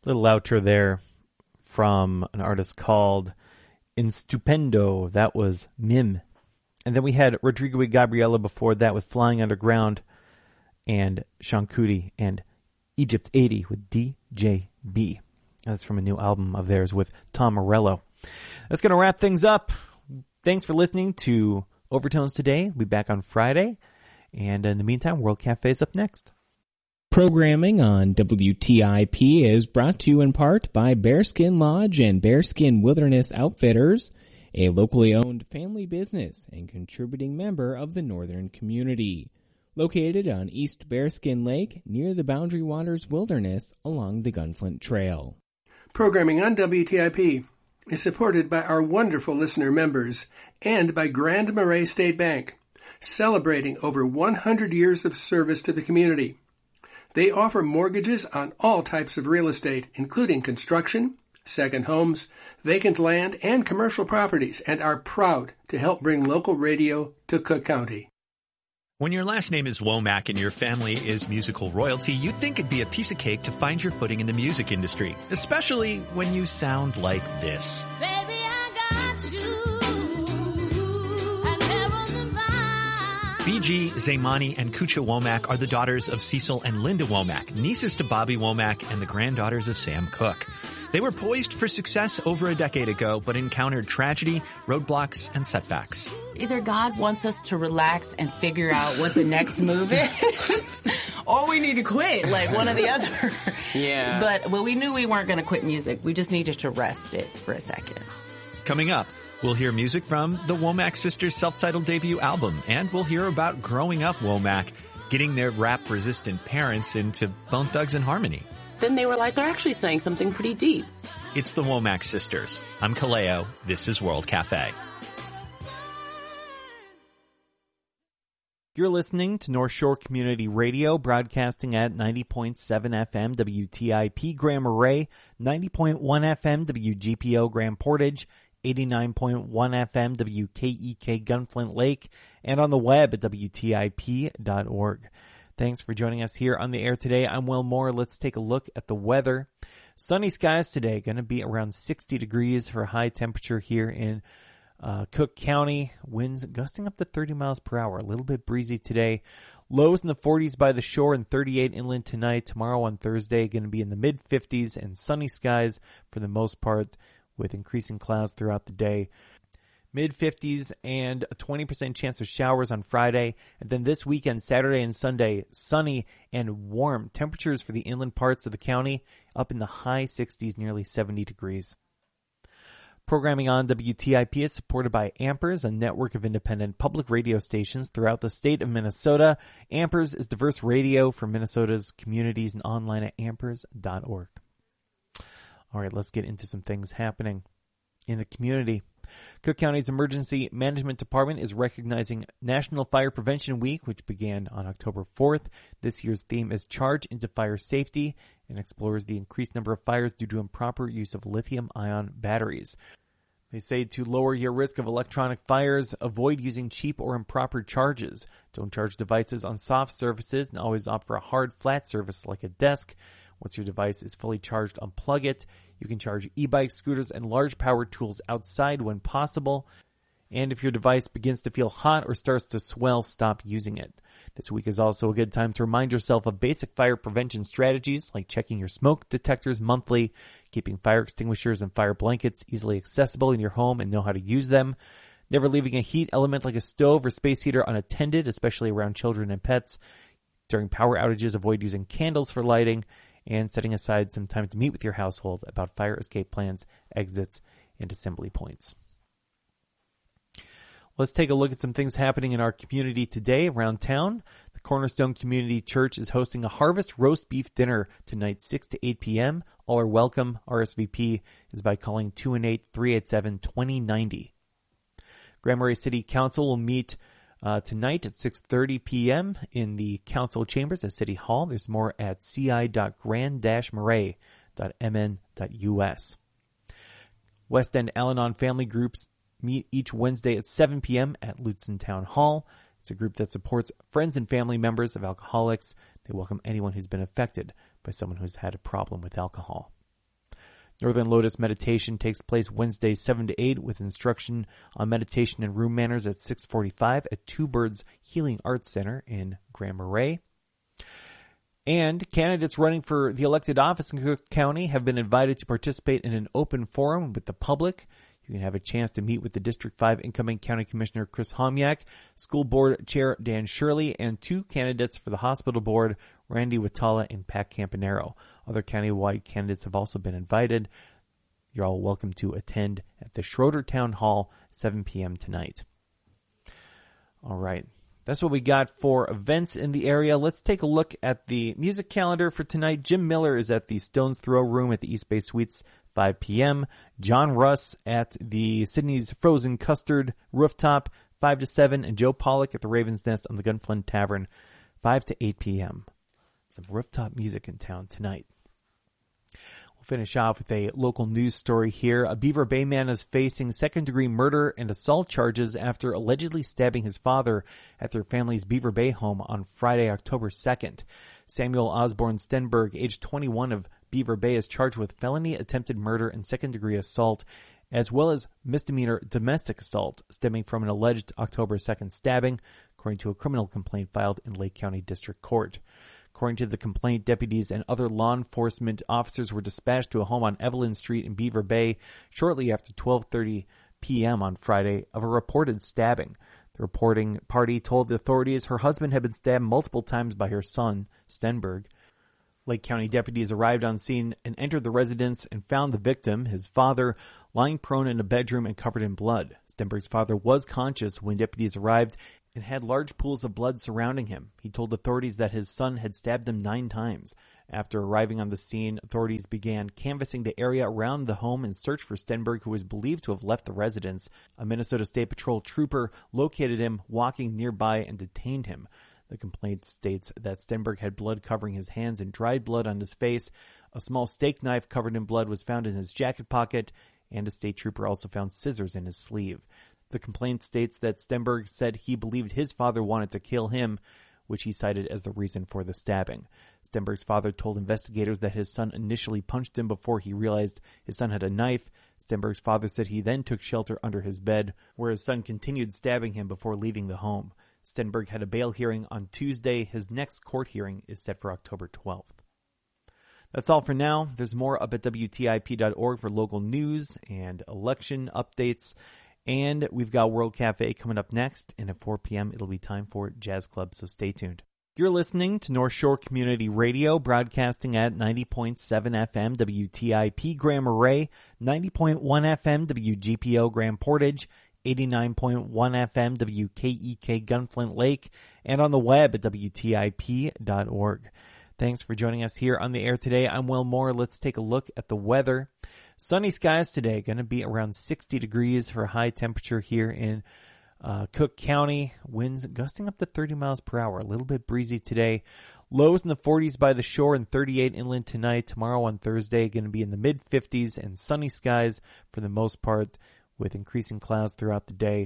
Little outro there from an artist called Instupendo. That was Mim. And then we had Rodrigo y Gabriela before that with Flying Underground, and Sean Kuti and Egypt 80 with DJB. That's from a new album of theirs with Tom Morello. That's going to wrap things up. Thanks for listening to Overtones today. We'll be back on Friday. And in the meantime, World Cafe is up next. Programming on WTIP is brought to you in part by Bearskin Lodge and Bearskin Wilderness Outfitters, a locally owned family business and contributing member of the Northern community. Located on East Bearskin Lake near the Boundary Waters Wilderness along the Gunflint Trail. Programming on WTIP is supported by our wonderful listener members and by Grand Marais State Bank, celebrating over 100 years of service to the community. They offer mortgages on all types of real estate, including construction, second homes, vacant land, and commercial properties, and are proud to help bring local radio to Cook County. When your last name is Womack and your family is musical royalty, you'd think it'd be a piece of cake to find your footing in the music industry, especially when you sound like this. Baby, I got you, and heaven's divine. BG, Zaymani, and Kucha Womack are the daughters of Cecil and Linda Womack, nieces to Bobby Womack, and the granddaughters of Sam Cooke. They were poised for success over a decade ago, but encountered tragedy, roadblocks, and setbacks. Either God wants us to relax and figure out what the next move is, or we need to quit, like one or the other. Yeah. But we knew we weren't going to quit music. We just needed to rest it for a second. Coming up, we'll hear music from the Womack Sisters' self-titled debut album, and we'll hear about growing up Womack, getting their rap-resistant parents into Bone Thugs and Harmony. Then they were like, they're actually saying something pretty deep. It's the Womack Sisters. I'm Kaleo. This is World Cafe. You're listening to North Shore Community Radio, broadcasting at 90.7 FM WTIP Grand Marais, 90.1 FM WGPO Grand Portage, 89.1 FM WKEK Gunflint Lake, and on the web at WTIP.org. Thanks for joining us here on the air today. I'm Will Moore. Let's take a look at the weather. Sunny skies today, going to be around 60 degrees for a high temperature here in Cook County. Winds gusting up to 30 miles per hour. A little bit breezy today. Lows in the 40s by the shore and 38 inland tonight. Tomorrow on Thursday, going to be in the mid-50s and sunny skies for the most part with increasing clouds throughout the day. Mid-50s and a 20% chance of showers on Friday. And then this weekend, Saturday and Sunday, sunny and warm. Temperatures for the inland parts of the county up in the high 60s, nearly 70 degrees. Programming on WTIP is supported by Ampers, a network of independent public radio stations throughout the state of Minnesota. Ampers is diverse radio for Minnesota's communities and online at ampers.org. All right, let's get into some things happening in the community. Cook County's Emergency Management Department is recognizing National Fire Prevention Week, which began on October 4th. This year's theme is Charge into Fire Safety and explores the increased number of fires due to improper use of lithium-ion batteries. They say to lower your risk of electronic fires, avoid using cheap or improper charges. Don't charge devices on soft surfaces and always opt for a hard, flat surface like a desk. Once your device is fully charged, unplug it. You can charge e-bikes, scooters, and large power tools outside when possible. And if your device begins to feel hot or starts to swell, stop using it. This week is also a good time to remind yourself of basic fire prevention strategies like checking your smoke detectors monthly, keeping fire extinguishers and fire blankets easily accessible in your home and know how to use them, never leaving a heat element like a stove or space heater unattended, especially around children and pets. During power outages, avoid using candles for lighting, and setting aside some time to meet with your household about fire escape plans, exits, and assembly points. Let's take a look at some things happening in our community today around town. The Cornerstone Community Church is hosting a harvest roast beef dinner tonight, 6 to 8 p.m. All are welcome. RSVP is by calling 218-387-2090. Grand Marais City Council will meet tonight at 6:30 p.m. in the council chambers at City Hall. There's more at ci.grand-marais.mn.us. West End Al-Anon family groups meet each Wednesday at 7 p.m. at Lutzen Town Hall. It's a group that supports friends and family members of alcoholics. They welcome anyone who's been affected by someone who's had a problem with alcohol. Northern Lotus Meditation takes place Wednesday 7 to 8 with instruction on meditation and room manners at 6:45 at Two Birds Healing Arts Center in Grand Marais. And candidates running for the elected office in Cook County have been invited to participate in an open forum with the public. You can have a chance to meet with the District 5 incoming County Commissioner Chris Homyak, School Board Chair Dan Shirley, and two candidates for the Hospital Board, Randy Watala and Pat Campanero. Other countywide candidates have also been invited. You're all welcome to attend at the Schroeder Town Hall, 7 p.m. tonight. All right. That's what we got for events in the area. Let's take a look at the music calendar for tonight. Jim Miller is at the Stone's Throw Room at the East Bay Suites, 5 p.m. John Russ at the Sydney's Frozen Custard Rooftop, 5 to 7. And Joe Pollock at the Raven's Nest on the Gunflint Tavern, 5 to 8 p.m. Some rooftop music in town tonight. We'll finish off with a local news story here. A Beaver Bay man is facing second-degree murder and assault charges after allegedly stabbing his father at their family's Beaver Bay home on Friday, October 2nd. Samuel Osborne Stenberg, age 21 of Beaver Bay, is charged with felony attempted murder and second-degree assault, as well as misdemeanor domestic assault stemming from an alleged October 2nd stabbing, according to a criminal complaint filed in Lake County District Court. According to the complaint, deputies and other law enforcement officers were dispatched to a home on Evelyn Street in Beaver Bay shortly after 12:30 p.m. on Friday of a reported stabbing. The reporting party told the authorities her husband had been stabbed multiple times by her son, Stenberg. Lake County deputies arrived on scene and entered the residence and found the victim, his father, lying prone in a bedroom and covered in blood. Stenberg's father was conscious when deputies arrived and had large pools of blood surrounding him. He told authorities that his son had stabbed him 9 times. After arriving on the scene, authorities began canvassing the area around the home in search for Stenberg, who was believed to have left the residence. A Minnesota State Patrol trooper located him walking nearby and detained him. The complaint states that Stenberg had blood covering his hands and dried blood on his face. A small steak knife covered in blood was found in his jacket pocket, and a state trooper also found scissors in his sleeve. The complaint states that Stenberg said he believed his father wanted to kill him, which he cited as the reason for the stabbing. Stenberg's father told investigators that his son initially punched him before he realized his son had a knife. Stenberg's father said he then took shelter under his bed, where his son continued stabbing him before leaving the home. Stenberg had a bail hearing on Tuesday. His next court hearing is set for October 12th. That's all for now. There's more up at WTIP.org for local news and election updates. And we've got World Cafe coming up next. And at 4 p.m., it'll be time for Jazz Club, so stay tuned. You're listening to North Shore Community Radio, broadcasting at 90.7 FM WTIP Grand Marais, 90.1 FM WGPO Grand Portage, 89.1 FM WKEK Gunflint Lake, and on the web at WTIP.org. Thanks for joining us here on the air today. I'm Will Moore. Let's take a look at the weather. Sunny skies today, going to be around 60 degrees for a high temperature here in Cook County. Winds gusting up to 30 miles per hour. A little bit breezy today. Lows in the 40s by the shore and 38 inland tonight. Tomorrow on Thursday, going to be in the mid-50s and sunny skies for the most part, with increasing clouds throughout the day.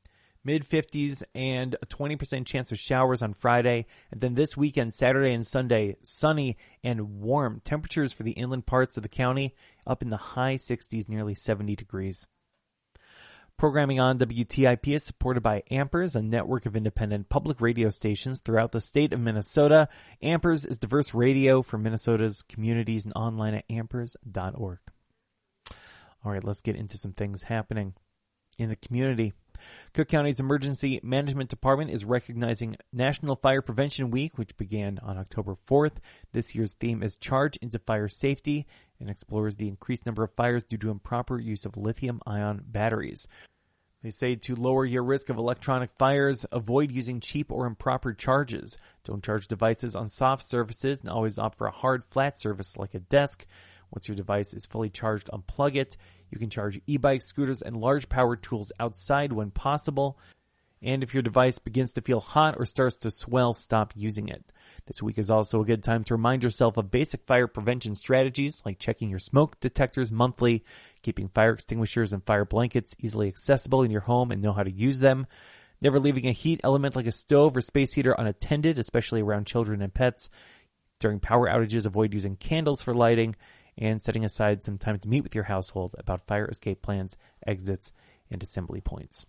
Mid-50s and a 20% chance of showers on Friday. And then this weekend, Saturday and Sunday, sunny and warm. Temperatures for the inland parts of the county up in the high 60s, nearly 70 degrees. Programming on WTIP is supported by Ampers, a network of independent public radio stations throughout the state of Minnesota. Ampers is diverse radio for Minnesota's communities and online at ampers.org. All right, let's get into some things happening in the community. Cook County's Emergency Management Department is recognizing National Fire Prevention Week, which began on October 4th. This year's theme is Charge into Fire Safety and explores the increased number of fires due to improper use of lithium-ion batteries. They say to lower your risk of electronic fires, avoid using cheap or improper charges. Don't charge devices on soft surfaces and always opt for a hard, flat surface like a desk. Once your device is fully charged, unplug it. You can charge e-bikes, scooters, and large power tools outside when possible. And if your device begins to feel hot or starts to swell, stop using it. This week is also a good time to remind yourself of basic fire prevention strategies like checking your smoke detectors monthly, keeping fire extinguishers and fire blankets easily accessible in your home and know how to use them, never leaving a heat element like a stove or space heater unattended, especially around children and pets. During power outages, avoid using candles for lighting, and setting aside some time to meet with your household about fire escape plans, exits, and assembly points.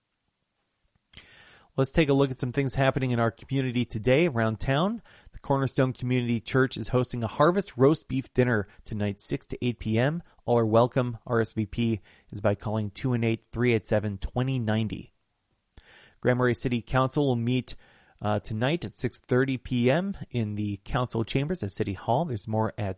Let's take a look at some things happening in our community today around town. The Cornerstone Community Church is hosting a harvest roast beef dinner tonight, 6 to 8 p.m. All are welcome. RSVP is by calling 218-387-2090. Grand Marais City Council will meet tonight at 6:30 p.m. in the council chambers at City Hall. There's more at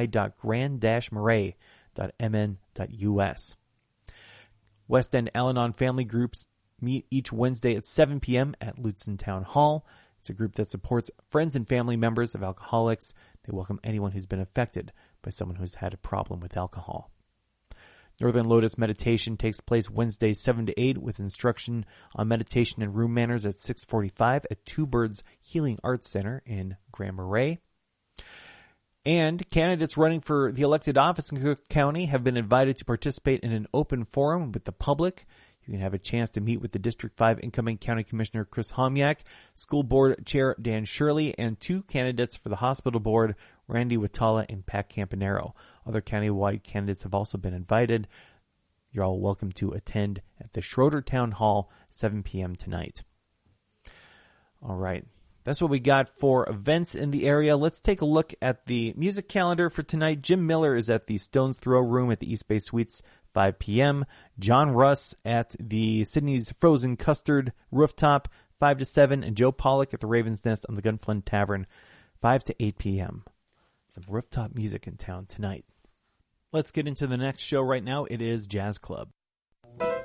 ci.grand-marais.mn.us. West End Al-Anon family groups meet each Wednesday at 7 p.m. at Lutzen Town Hall. It's a group that supports friends and family members of alcoholics. They welcome anyone who's been affected by someone who's had a problem with alcohol. Northern Lotus Meditation takes place Wednesdays 7 to 8 with instruction on meditation and room manners at 6:45 at Two Birds Healing Arts Center in Grand Marais. And candidates running for the elected office in Cook County have been invited to participate in an open forum with the public. You can have a chance to meet with the District 5 incoming County Commissioner Chris Homyak, School Board Chair Dan Shirley, and two candidates for the Hospital Board, Randy Watala and Pat Campanero. Other countywide candidates have also been invited. You're all welcome to attend at the Schroeder Town Hall, 7 p.m. tonight. All right. That's what we got for events in the area. Let's take a look at the music calendar for tonight. Jim Miller is at the Stone's Throw Room at the East Bay Suites, 5 p.m. John Russ at the Sydney's Frozen Custard Rooftop, 5 to 7. And Joe Pollock at the Raven's Nest on the Gunflint Tavern, 5 to 8 p.m. Some rooftop music in town tonight. Let's get into the next show right now. It is Jazz Club.